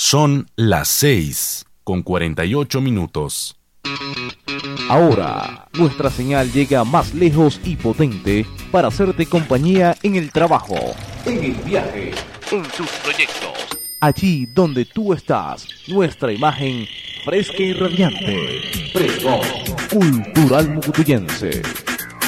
Son las 6:48. Ahora, nuestra señal llega más lejos y potente para hacerte compañía en el trabajo, en el viaje, en tus proyectos. Allí donde tú estás, nuestra imagen fresca y radiante. Fresco Cultural Mucutuyense.